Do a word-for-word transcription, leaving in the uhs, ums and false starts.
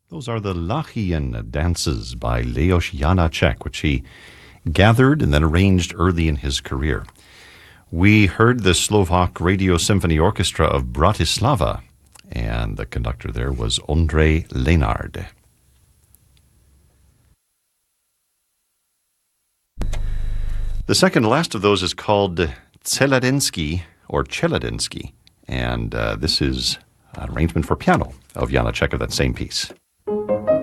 Those are the Lachian dances by Leos Janáček, which he gathered and then arranged early in his career. We heard the Slovak Radio Symphony Orchestra of Bratislava, and the conductor there was Ondrej Lenard. The second last of those is called Celadinsky, or Celadinsky, and uh, this is an arrangement for piano of Janáček of that same piece.